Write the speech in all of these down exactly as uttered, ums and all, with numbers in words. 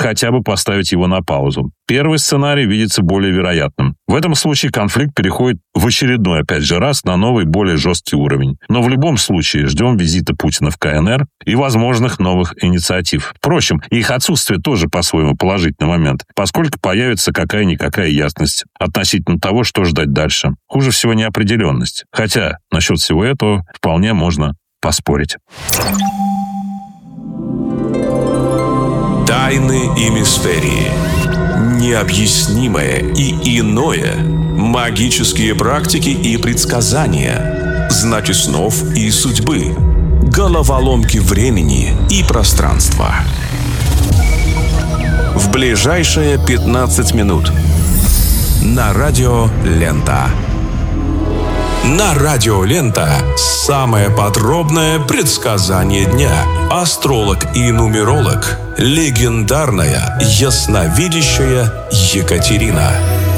хотя бы поставить его на паузу. Первый сценарий видится более вероятным. В этом случае конфликт переходит в очередной, опять же, раз на новый, более жесткий уровень. Но в любом случае ждем визита Путина в ка эн эр и возможных новых инициатив. Впрочем, их отсутствие тоже по-своему положительный момент, поскольку появится какая-никакая ясность относительно того, что ждать дальше. Хуже всего неопределенность. Хотя насчет всего этого вполне можно поспорить. Тайны и мистерии. Необъяснимое и иное. Магические практики и предсказания. Знаки снов и судьбы. Головоломки времени и пространства. В ближайшие пятнадцать минут. На радио Лента. На радио Лента самое подробное предсказание дня. Астролог и нумеролог, легендарная ясновидящая Екатерина.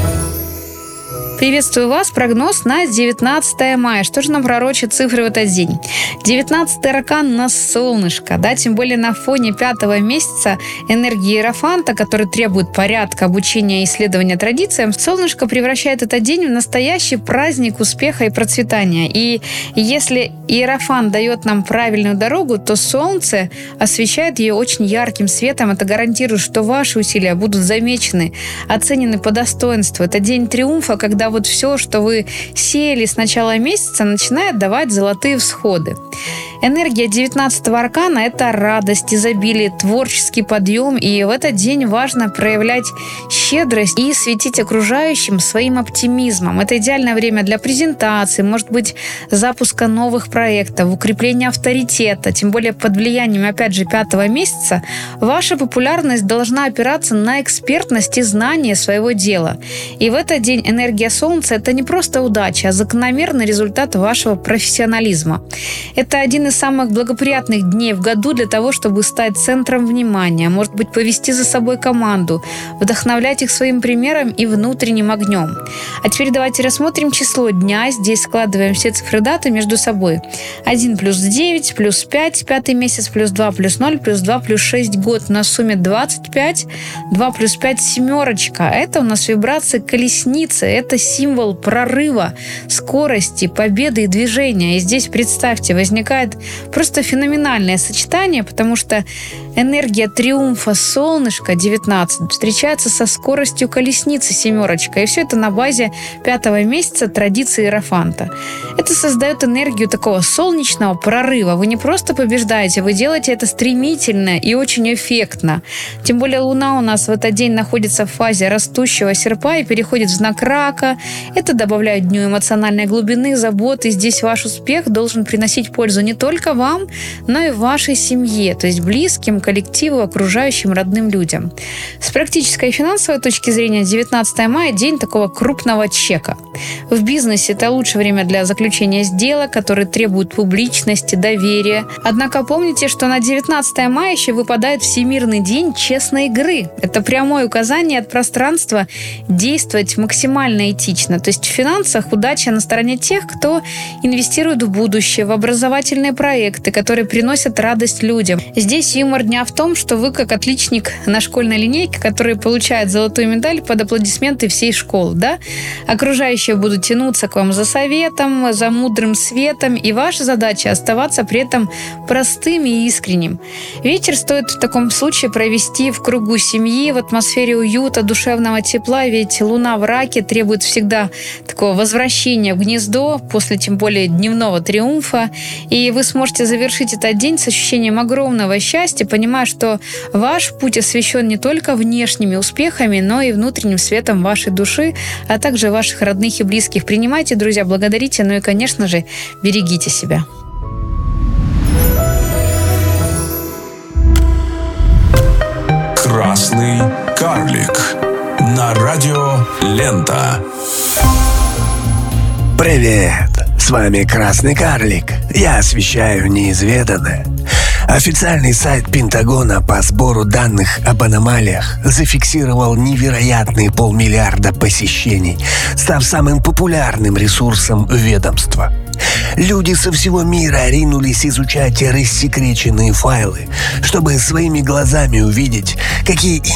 Приветствую вас. Прогноз на девятнадцатое мая. Что же нам пророчат цифры в этот день? девятнадцатый аркан на солнышко, да, тем более на фоне пятого месяца энергии Иерофанта, который требует порядка, обучения и исследования традициям. Солнышко превращает этот день в настоящий праздник успеха и процветания. И если Иерофант дает нам правильную дорогу, то солнце освещает ее очень ярким светом. Это гарантирует, что ваши усилия будут замечены, оценены по достоинству. Это день триумфа, когда вот все, что вы сеяли с начала месяца, начинает давать золотые всходы. Энергия девятнадцатого аркана – это радость, изобилие, творческий подъем. И в этот день важно проявлять щедрость и светить окружающим своим оптимизмом. Это идеальное время для презентации, может быть, запуска новых проектов, укрепления авторитета. Тем более под влиянием, опять же, пятого месяца ваша популярность должна опираться на экспертность и знание своего дела. И в этот день энергия Солнца – это не просто удача, а закономерный результат вашего профессионализма. Это один из самых благоприятных дней в году для того, чтобы стать центром внимания, может быть, повести за собой команду, вдохновлять их своим примером и внутренним огнем. А теперь давайте рассмотрим число дня. Здесь складываем все цифры даты между собой. один плюс девять, плюс пять, пятый месяц, плюс два, плюс ноль, плюс два, плюс шесть, год. На сумме двадцать пять, два плюс пять, семерочка. Это у нас вибрация колесницы. Это символ прорыва, скорости, победы и движения. И здесь, представьте, возникает просто феноменальное сочетание, потому что энергия триумфа солнышка девятнадцать встречается со скоростью колесницы семерочка. И все это на базе пятого месяца традиции Иерофанта. Это создает энергию такого солнечного прорыва. Вы не просто побеждаете, вы делаете это стремительно и очень эффектно. Тем более Луна у нас в этот день находится в фазе растущего серпа и переходит в знак рака. Это добавляет дню эмоциональной глубины, заботы. Здесь ваш успех должен приносить пользу не только вам, но и вашей семье, то есть близким, коллективу, окружающим, родным людям. С практической и финансовой точки зрения девятнадцатое мая – день такого крупного чека. В бизнесе это лучшее время для заключения сделок, которые требуют публичности, доверия. Однако помните, что на девятнадцатое мая еще выпадает Всемирный день честной игры. Это прямое указание от пространства действовать максимально этично. То есть в финансах удача на стороне тех, кто инвестирует в будущее, в образовательные проекты, которые приносят радость людям. Здесь юмор дня в том, что вы как отличник на школьной линейке, который получает золотую медаль под аплодисменты всей школы, да? Окружающие будут тянуться к вам за советом, за мудрым светом, и ваша задача оставаться при этом простым и искренним. Вечер стоит в таком случае провести в кругу семьи, в атмосфере уюта, душевного тепла, ведь Луна в раке требует всегда такого возвращения в гнездо после тем более дневного триумфа, и вы сможете завершить этот день с ощущением огромного счастья, понимая, что ваш путь освещен не только внешними успехами, но и внутренним светом вашей души, а также ваших родных и близких. Принимайте, друзья, благодарите, ну и, конечно же, берегите себя. Красный карлик на радио Лента. Привет! С вами Красный карлик. Я освещаю неизведанное. Официальный сайт Пентагона по сбору данных об аномалиях зафиксировал невероятные полмиллиарда посещений, став самым популярным ресурсом ведомства. Люди со всего мира ринулись изучать рассекреченные файлы, чтобы своими глазами увидеть, какие